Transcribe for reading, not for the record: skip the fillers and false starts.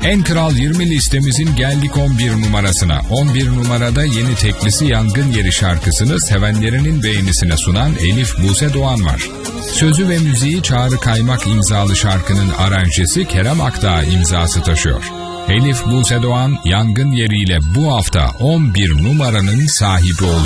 En Kral 20 listemizin geldik 11 numarasına. 11 numarada yeni teklisi Yangın Yeri şarkısını sevenlerinin beğenisine sunan Elif Buse Doğan var. Sözü ve müziği Çağrı Kaymak imzalı şarkının aranjesi Kerem Akdağ imzası taşıyor. Elif Buse Doğan Yangın Yeri ile bu hafta 11 numaranın sahibi oluyor.